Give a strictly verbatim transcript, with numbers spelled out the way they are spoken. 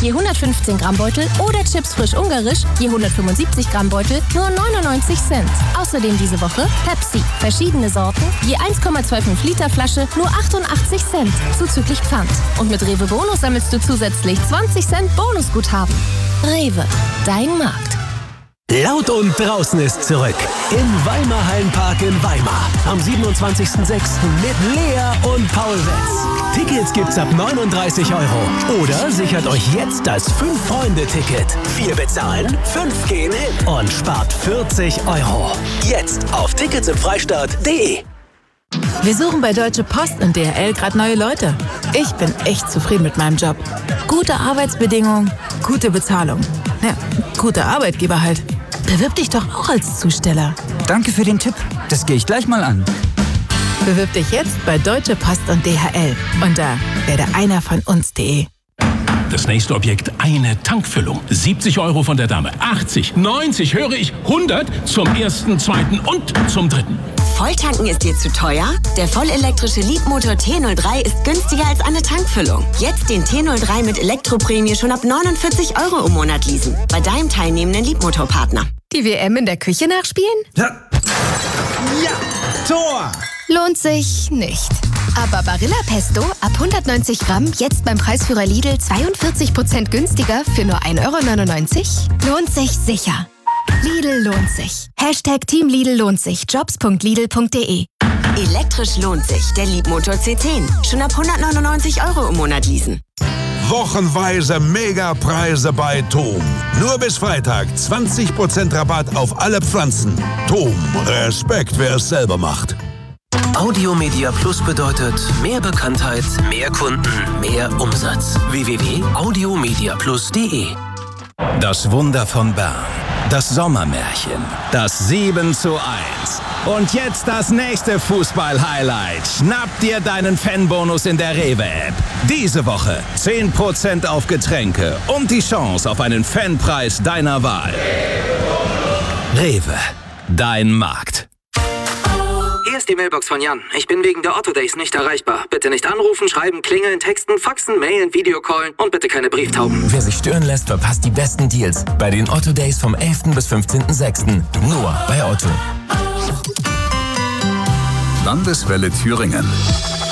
je hundertfünfzehn Gramm Beutel oder Chips frisch ungarisch je hundertfünfundsiebzig Gramm Beutel nur neunundneunzig Cent. Außerdem diese Woche Pepsi. Verschiedene Sorten, je eins Komma fünfundzwanzig Liter Flasche nur achtundachtzig Cent, zuzüglich Pfand. Und mit Rewe Bonus sammelst du zusätzlich zwanzig Cent Bonusguthaben. Rewe, dein Markt. Laut und draußen ist zurück im Weimar Hallenpark in Weimar. Am siebenundzwanzigsten sechsten mit Lea und Paul Wetz. Tickets gibt's ab neununddreißig Euro. Oder sichert euch jetzt das fünf-Freunde-Ticket. Vier bezahlen, fünf gehen hin und spart vierzig Euro. Jetzt auf tickets im freistaat punkt de. Wir suchen bei Deutsche Post und D H L gerade neue Leute. Ich bin echt zufrieden mit meinem Job. Gute Arbeitsbedingungen, gute Bezahlung. Ja, gute Arbeitgeber halt. Bewirb dich doch auch als Zusteller. Danke für den Tipp. Das gehe ich gleich mal an. Bewirb dich jetzt bei Deutsche Post und D H L unter werde einer von uns punkt de. Das nächste Objekt, eine Tankfüllung. siebzig Euro von der Dame. achtzig, neunzig, höre ich, hundert zum ersten, zweiten und zum dritten. Volltanken ist dir zu teuer? Der vollelektrische Leapmotor T null drei ist günstiger als eine Tankfüllung. Jetzt den T null drei mit Elektroprämie schon ab neunundvierzig Euro im Monat leasen. Bei deinem teilnehmenden Leapmotor-Partner. Die W M in der Küche nachspielen? Ja. Ja, Tor! Lohnt sich nicht. Aber Barilla Pesto ab hundertneunzig Gramm jetzt beim Preisführer Lidl zweiundvierzig Prozent günstiger für nur ein Euro neunundneunzig? Lohnt sich sicher. Lidl lohnt sich. Hashtag Team Lidl lohnt sich. Jobs punkt lidl punkt de. Elektrisch lohnt sich. Der Leapmotor C zehn. Schon ab hundertneunundneunzig Euro im Monat leasen. Wochenweise Megapreise bei Tom. Nur bis Freitag zwanzig Prozent Rabatt auf alle Pflanzen. Tom, Respekt, wer es selber macht. Audio Media Plus bedeutet mehr Bekanntheit, mehr Kunden, mehr Umsatz. w w w punkt audiomediaplus punkt de. Das Wunder von Bern. Das Sommermärchen. Das sieben zu eins. Und jetzt das nächste Fußball-Highlight. Schnapp dir deinen Fanbonus in der Rewe-App. Diese Woche zehn Prozent auf Getränke und die Chance auf einen Fanpreis deiner Wahl. Rewe, dein Markt. Hier ist die Mailbox von Jan. Ich bin wegen der Otto Days nicht erreichbar. Bitte nicht anrufen, schreiben, klingeln, texten, faxen, mailen, Videocallen und bitte keine Brieftauben. Wer sich stören lässt, verpasst die besten Deals bei den Otto Days vom elften bis fünfzehnten sechsten Nur bei Otto. Landeswelle Thüringen.